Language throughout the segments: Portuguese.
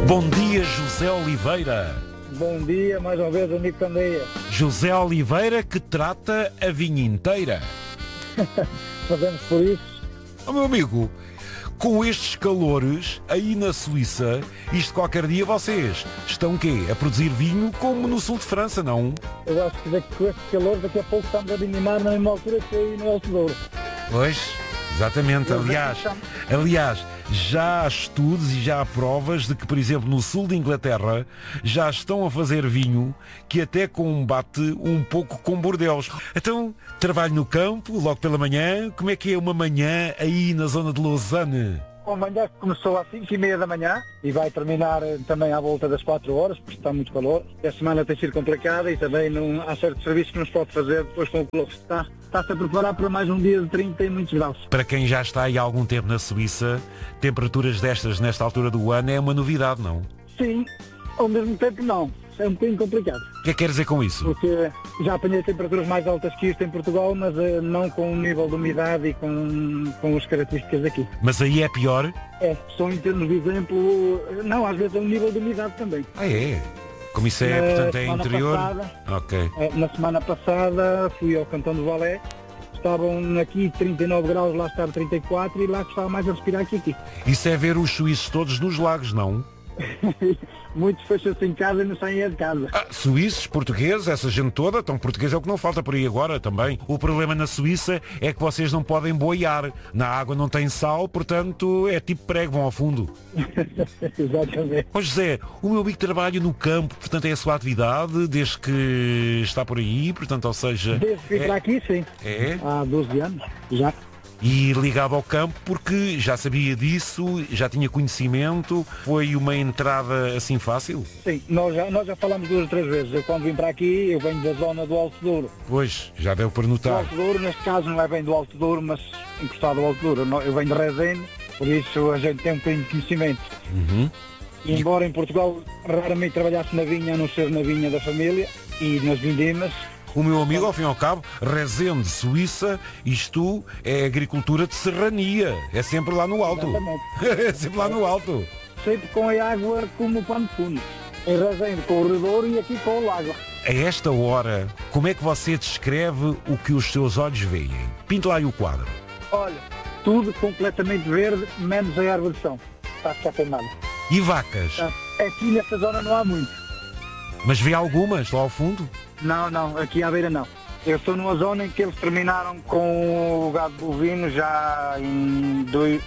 Bom dia, José Oliveira. Bom dia, mais uma vez, amigo Candeia. José Oliveira que trata a vinha inteira. Fazemos por isso. Oh, meu amigo, com estes calores aí na Suíça, isto qualquer dia vocês estão o quê? A produzir vinho como no sul de França, não? Eu acho que com estes calores daqui a pouco estamos a animar na mesma altura que aí no Alto Douro. Pois, exatamente. Aliás, já há estudos e já há provas de que, por exemplo, no sul de Inglaterra já estão a fazer vinho que até combate um pouco com Bordeaux. Então, trabalho no campo, logo pela manhã. Como é que é uma manhã aí na zona de Lausanne? Amanhã começou às 5h30 da manhã e vai terminar também à volta das 4 horas, porque está muito calor. A semana tem sido complicada e também há certos serviços que não se pode fazer depois com o calor. Está-se a preparar para mais um dia de 30 e muitos graus. Para quem já está aí há algum tempo na Suíça, temperaturas destas nesta altura do ano é uma novidade, não? Sim, ao mesmo tempo não. É um bocadinho complicado. O que é que quer dizer com isso? Porque já apanhei temperaturas mais altas que isto em Portugal, mas não com o nível de umidade e com as características daqui. Mas aí é pior? É, só em termos de exemplo, não, às vezes é o nível de umidade também. Ah, é? Como isso é, portanto, é interior? Ok. Na semana passada fui ao Cantão do Valé, estavam aqui 39 graus, lá estava 34 e lá gostava mais a respirar que aqui. Isso é ver os suíços todos nos lagos, não? Muitos fecham-se em casa e não saem de casa. Suíços, portugueses, essa gente toda, então português é o que não falta por aí agora também. O problema na Suíça é que vocês não podem boiar. Na água não tem sal, portanto é tipo prego, vão ao fundo. Exatamente. Ó José, o meu amigo trabalha no campo, portanto é a sua atividade desde que está por aí, portanto, ou seja... Desde que para aqui, sim. É? Há 12 anos, já. E ligado ao campo porque já sabia disso, já tinha conhecimento, foi uma entrada assim fácil? Sim, nós já falamos 2 ou 3 vezes. Eu quando vim para aqui, eu venho da zona do Alto Douro. Pois, já deu para Do notar. Alto Douro, neste caso não é bem do Alto Douro, mas encostado ao Alto Douro. Eu venho de Rezende, por isso a gente tem um bocadinho de conhecimento. Uhum. E embora em Portugal raramente trabalhasse na vinha, a não ser na vinha da família e nas vindimas. O meu amigo, ao fim e ao cabo, Rezende, Suíça, isto é agricultura de serrania. É sempre lá no alto. Exatamente. É sempre lá no alto. Sempre com a água como o pano de fundo. Em Rezende com o Redouro e aqui com o lago. A esta hora, como é que você descreve o que os seus olhos veem? Pinta lá aí o quadro. Olha, tudo completamente verde, menos a árvore de chão. Está a ficar queimada. E vacas? Aqui nesta zona não há muito. Mas vê algumas lá ao fundo? Não, aqui à beira não. Eu estou numa zona em que eles terminaram com o gado bovino já em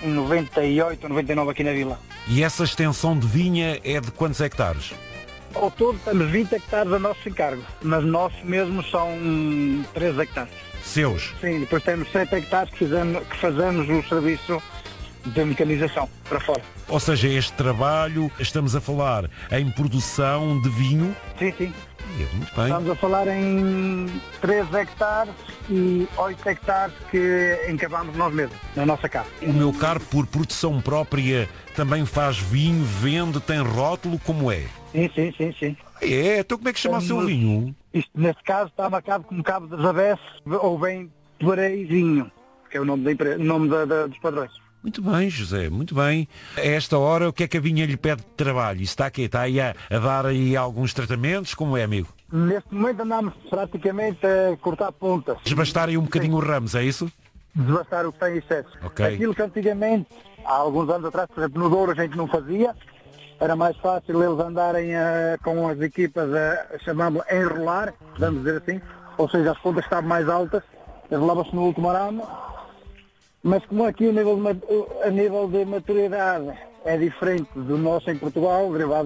98, 99 aqui na vila. E essa extensão de vinha é de quantos hectares? Ao todo temos 20 hectares a nosso encargo, mas nossos mesmo são 13 hectares. Seus? Sim, depois temos 7 hectares que fazemos o serviço de mecanização para fora. Ou seja, este trabalho, estamos a falar em produção de vinho. Sim. Muito bem. Estamos a falar em 13 hectares e 8 hectares que encavamos nós mesmos, na nossa casa. O meu caro, por produção própria, também faz vinho, vende, tem rótulo, como é? Sim. É, então como é que chama o seu vinho? Isto, neste caso, está marcado como Cabo das Aves, ou bem Pereizinho, que é o nome, dos padrões. Muito bem, José, muito bem. A esta hora, o que é que a vinha lhe pede de trabalho? Isso está aqui, está aí a dar aí alguns tratamentos, como é, amigo? Neste momento andamos praticamente a cortar pontas. Desbastar aí um bocadinho os ramos, é isso? Desbastar o que tem excesso. Ok. Aquilo que antigamente, há alguns anos atrás, por exemplo, no Douro a gente não fazia, era mais fácil eles andarem com as equipas chamamos enrolar, vamos dizer assim, ou seja, as pontas estavam mais altas, enrolava-se no último arame. Mas como aqui a nível de maturidade é diferente do nosso em Portugal, derivado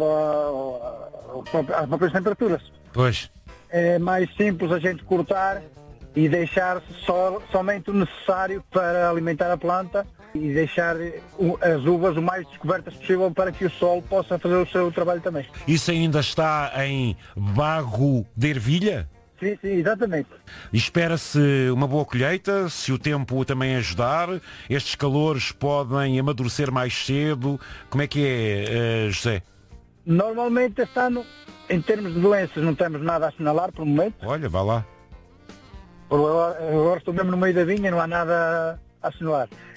às próprias temperaturas. Pois. É mais simples a gente cortar e deixar somente o necessário para alimentar a planta e deixar as uvas o mais descobertas possível para que o sol possa fazer o seu trabalho também. Isso ainda está em Barro de Ervilha? Sim, exatamente. Espera-se uma boa colheita, se o tempo também ajudar. Estes calores podem amadurecer mais cedo. Como é que é, José? Normalmente este ano, em termos de doenças, não temos nada a assinalar por momento. Olha, vá lá. Agora estou mesmo no meio da vinha, não há nada a assinalar.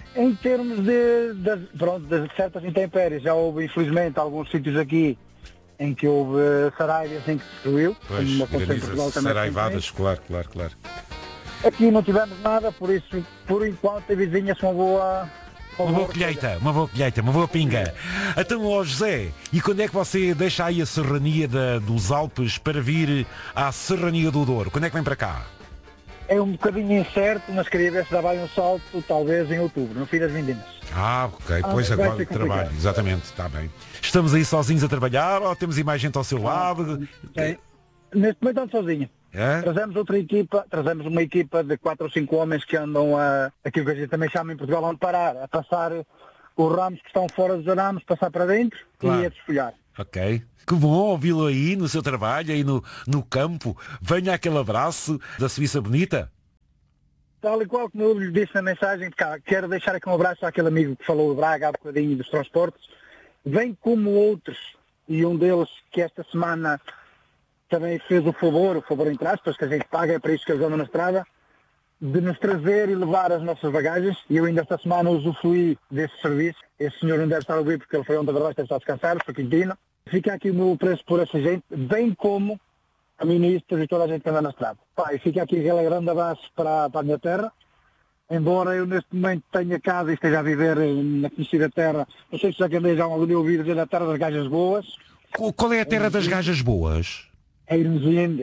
Em termos de certas intempéries, já houve infelizmente alguns sítios aqui em que houve saraivas em que se destruiu. Pois, saraivadas, claro. Aqui não tivemos nada, por isso, por enquanto, a vizinha-se uma boa colheita, uma boa pinga. Então, ó José, e quando é que você deixa aí a serrania dos Alpes para vir à serrania do Douro? Quando é que vem para cá? É um bocadinho incerto, mas queria ver se dava um salto, talvez em outubro, no fim das vindimas. Ok, pois agora trabalho, exatamente, está bem. Estamos aí sozinhos a trabalhar ou temos aí mais gente ao seu lado? Neste momento ando sozinho. É? Trazemos uma equipa de 4 ou 5 homens que andam aquilo que a gente também chama em Portugal onde parar, a passar os ramos que estão fora dos arames, passar para dentro e a desfolhar. Ok. Que bom ouvi-lo aí no seu trabalho, aí no campo. Venha aquele abraço da Suíça bonita. Tal e qual como eu lhe disse na mensagem, quero deixar aqui um abraço àquele amigo que falou de Braga há bocadinho dos transportes. Vem como outros, e um deles que esta semana também fez o favor entre aspas, que a gente paga, é para isso que eles andam na estrada, de nos trazer e levar as nossas bagagens. E eu ainda esta semana usufruí desse serviço. Esse senhor não deve estar a ouvir porque ele foi ontem da deve estar a descansar, foi Quintino. Fica aqui o meu preço por essa gente, bem como a ministra e toda a gente que anda na estrada. E fica aqui aquele grande abraço para a minha terra. Embora eu neste momento tenha casa e esteja a viver na conhecida terra, não sei se já que andei já algum dia ouvir dizer a terra das gajas boas. Qual é a terra das gajas boas? É Irmesinde.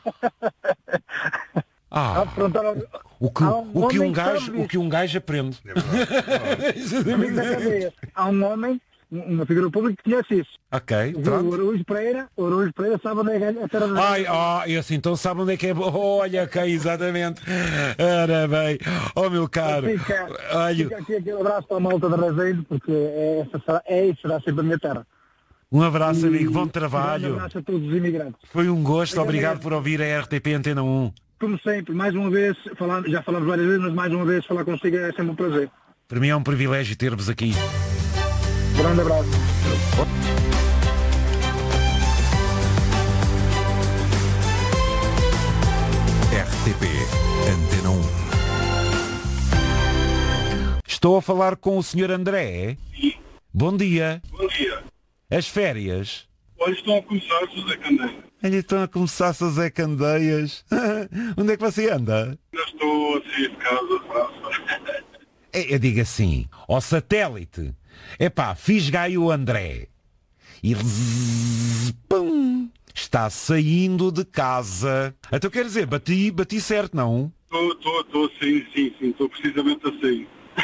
O que um gajo aprende. Há um homem, uma figura pública que conhece isso. Ok, pronto. O Araújo Pereira sabe onde é a terra das gajas. E assim, então sabe onde é que é. Olha, ok, exatamente. Ora bem, meu caro. Fica aqui aquele abraço para a malta de Resende, porque será sempre a minha terra. Um abraço, amigo, bom trabalho. Um abraço a todos os imigrantes. Foi um gosto, obrigado por ouvir a RTP Antena 1. Como sempre, mais uma vez, já falamos várias vezes, mas mais uma vez falar consigo é sempre um prazer. Para mim é um privilégio ter-vos aqui. Grande abraço. RTP Antena 1. Estou a falar com o Sr. André. Sim. Bom dia. Bom dia. As férias? Olha, estão a começar, José Candeias. Estão a começar, José Candeias. Onde é que você anda? Já estou a sair de casa, França. Eu digo assim, ao satélite. Fisga aí o André. E pum, está saindo de casa. Então quer dizer, bati certo, não? Estou sim, estou precisamente a sair.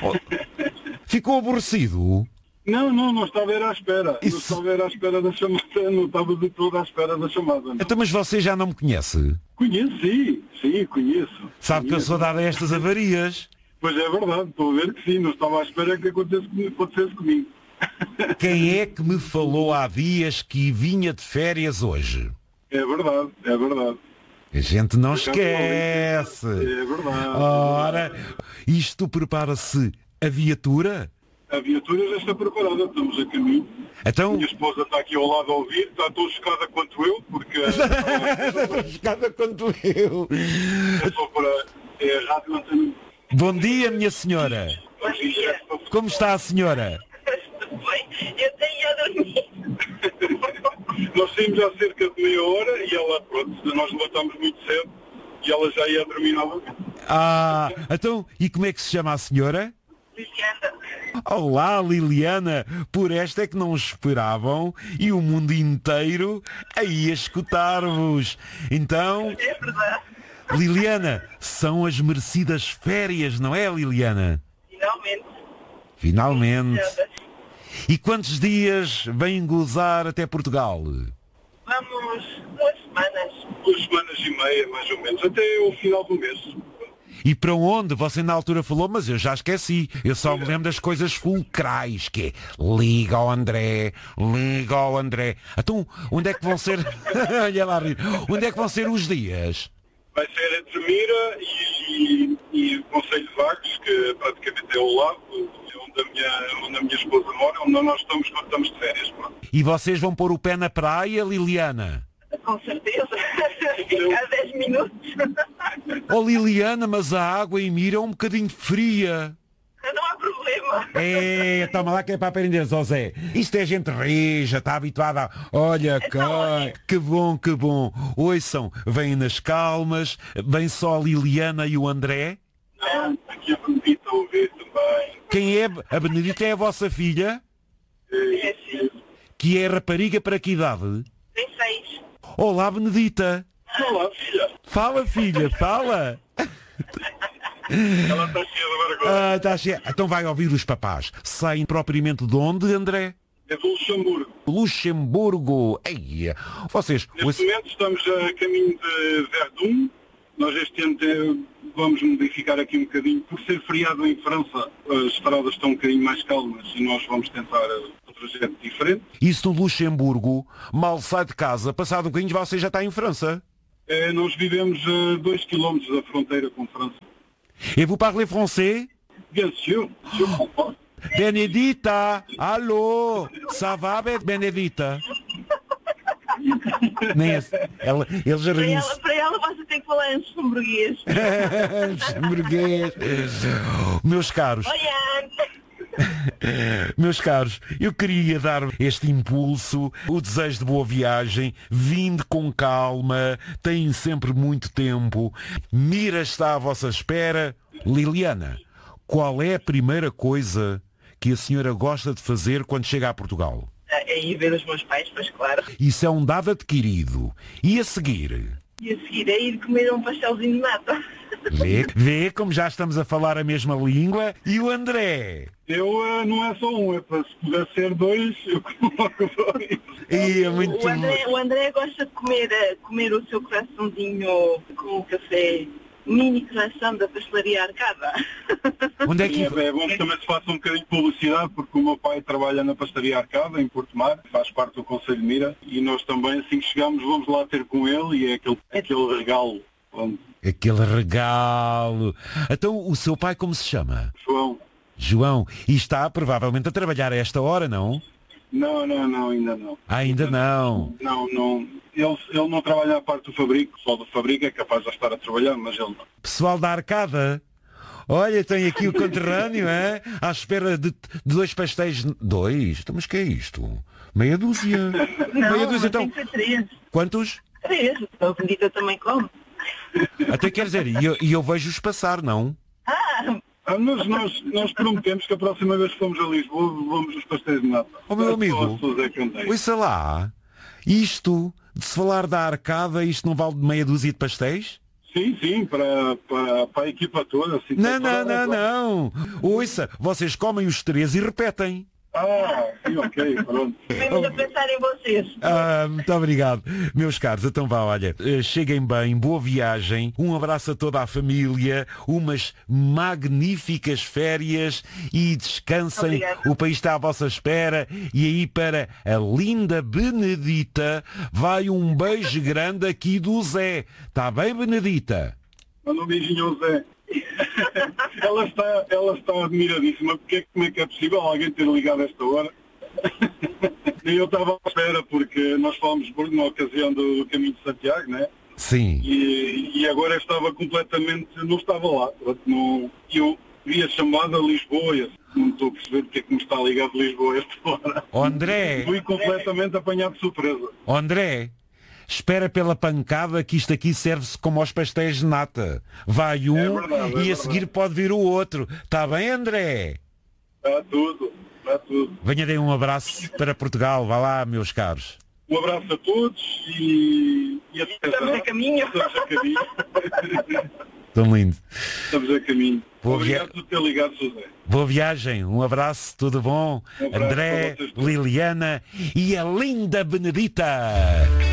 Ficou aborrecido? Não estava à espera. Não estava à espera da chamada, não estava de todo à espera da chamada. Não. Então, mas você já não me conhece? Conheço, sim, conheço. Sabe que eu sou dado a estas avarias? Pois é verdade, estou a ver que sim, não estava à espera que acontecesse comigo. Quem é que me falou há dias que vinha de férias hoje? É verdade. A gente não esquece. É verdade. Ora, isto prepara-se a viatura? A viatura já está preparada, estamos a caminho. Então... Minha esposa está aqui ao lado a ouvir, está tão chocada quanto eu, porque... Está tão chocada quanto eu. É só para... É a rádio Antena. Bom dia, minha senhora. Bom dia. Como está a senhora? Estou bem, eu tenho a dormir. Nós saímos há cerca de meia hora e ela, pronto, nós levantamos muito cedo e ela já ia dormir novamente. Então, e como é que se chama a senhora? Liliana. Olá, Liliana, por esta é que não esperavam e o mundo inteiro aí a escutar-vos. Então, É verdade. Liliana, são as merecidas férias, não é, Liliana? Finalmente. E quantos dias vêm gozar até Portugal? Vamos 2 semanas. 2 semanas e meia, mais ou menos, até o final do mês. E para onde? Você na altura falou, mas eu já esqueci. Eu só me lembro das coisas fulcrais, que é liga ao André. Então, onde é que vão ser... Olha lá, onde é que vão ser os dias? Vai ser entre Mira e o Conselho de Vagos, que praticamente é ao lado, onde a minha esposa mora, onde nós estamos quando estamos de férias. Pronto. E vocês vão pôr o pé na praia, Liliana? Com certeza. Ficar 10 minutos. Oh, Liliana, mas a água em Mira é um bocadinho fria. Não há problema. calma. Toma lá que é para aprender, José. Isto é gente rija, está habituada a... Olha, que bom, que bom. Ouçam, vêm nas calmas, vem só a Liliana e o André. Não, aqui a Benedita a ouvir também. Quem é? A Benedita é a vossa filha? É sim. Que é rapariga para que idade? Tem 6. Olá, Benedita. Olá, filha. Fala, filha, fala. Ela está cheia de vergonha. Está cheia. Então vai ouvir os papás. Saem propriamente de onde, André? É do Luxemburgo. Luxemburgo. Ei, vocês... Neste momento estamos a caminho de Verdun. Nós este ano vamos modificar aqui um bocadinho. Por ser feriado em França, as estradas estão um bocadinho mais calmas e nós vamos tentar um trajeto diferente. Isso no Luxemburgo, mal sai de casa, passado um bocadinho você já está em França. Nós vivemos a 2 km da fronteira com França. Et vous parlez français? Bien sûr, je comprends. Benedita, alô, ça va, Benedita? Nem eles riem-se. Para ela você tem que falar em luxemburguês. Luxemburguês. Meus caros. Meus caros, eu queria dar este impulso, o desejo de boa viagem, vinde com calma, têm sempre muito tempo. Mira está à vossa espera. Liliana, qual é a primeira coisa que a senhora gosta de fazer quando chega a Portugal? É ir ver os meus pais, pois claro. Isso é um dado adquirido. E a seguir? E a seguir é ir comer um pastelzinho de nata. Vê como já estamos a falar a mesma língua. E o André? Eu não é só um, se puder ser 2, eu coloco 2. E é muito... O André gosta de comer o seu coraçãozinho com o café. Mini coração da pastelaria Arcada. Onde é que... É bom que também se faça um bocadinho de publicidade, porque o meu pai trabalha na pastelaria Arcada, em Porto Mar, faz parte do Conselho de Mira, e nós também, assim que chegamos, vamos lá ter com ele, e é aquele regalo. Aquele regalo. Então, o seu pai como se chama? João. João. E está provavelmente a trabalhar a esta hora, não? Não, ainda não. Ainda não? Não. Ele não trabalha na parte do fabrico, só do fabrico é capaz de estar a trabalhar, mas ele não. Pessoal da Arcada, olha, tem aqui o conterrâneo, é? À espera de 2 pastéis. 2? Então, mas que é isto? Meia dúzia. Não, meia dúzia, então. tem que ser 3. Quantos? 3. A Benedita também come. Até quer dizer, e eu vejo-os passar, não? Mas nós prometemos que a próxima vez que formos a Lisboa vamos os pastéis de nata. Oh, meu amigo, é ouça lá, isto, de se falar da Arcada, isto não vale de meia dúzia de pastéis? Sim, para a equipa toda. Assim, Não. Ouça, vocês comem os 3 e repetem. Sim, ok, pronto. Vamos a pensar em vocês. Muito obrigado. Meus caros, então vá, olha, cheguem bem, boa viagem, um abraço a toda a família, umas magníficas férias e descansem. Obrigada. O país está à vossa espera. E aí para a linda Benedita vai um beijo grande aqui do Zé. Está bem, Benedita? Manda um beijinho ao Zé. ela está admiradíssima, porque como é que é possível alguém ter ligado a esta hora? E eu estava à espera, porque nós falamos na ocasião do Caminho de Santiago, né? Sim. E agora estava completamente, não estava lá. Eu vi a chamada Lisboa, e não estou a perceber porque é que me está ligado de Lisboa a esta hora. André. Fui completamente apanhado de surpresa. André. Espera pela pancada que isto aqui serve-se como aos pastéis de nata. Vai um e a seguir pode vir o outro. Está bem, André? Está tudo. Venha, dê um abraço para Portugal. Vá lá, meus caros. Um abraço a todos e até Estamos já. a caminho. Tão lindo. Estamos a caminho. Obrigado por ter ligado, José. Boa viagem, um abraço, tudo bom? Um abraço André, para vocês todos. Liliana e a linda Benedita.